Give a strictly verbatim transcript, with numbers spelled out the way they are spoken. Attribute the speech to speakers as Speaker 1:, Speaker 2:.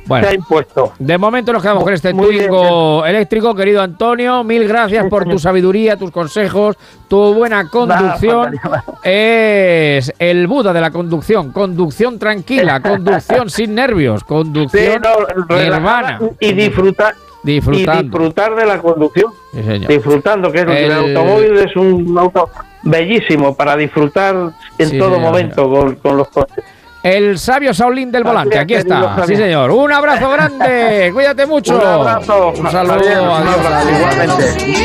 Speaker 1: Bueno,
Speaker 2: se ha impuesto.
Speaker 1: De momento nos quedamos con este
Speaker 2: Muy
Speaker 1: Twingo eléctrico, querido Antonio. Mil gracias por tu sabiduría, tus consejos, tu buena conducción.
Speaker 2: Nada,
Speaker 1: es el Buda de la conducción. Conducción tranquila, conducción sin nervios, conducción
Speaker 2: Sí, no,
Speaker 1: nirvana.
Speaker 2: Y disfrutar.
Speaker 1: Disfrutando.
Speaker 2: Y disfrutar de la conducción.
Speaker 1: Sí, señor.
Speaker 2: Disfrutando, que es
Speaker 1: El-
Speaker 2: el automóvil es un auto bellísimo para disfrutar en
Speaker 1: Sí,
Speaker 2: todo
Speaker 1: señor.
Speaker 2: momento con, con los coches.
Speaker 1: El sabio Saulín del volante, aquí
Speaker 2: Querido
Speaker 1: está.
Speaker 2: Javier.
Speaker 1: Sí, señor. Un abrazo grande. Cuídate mucho.
Speaker 2: Un abrazo.
Speaker 1: Un saludo.
Speaker 2: Javier, un
Speaker 1: Adiós.
Speaker 2: abrazo, igualmente.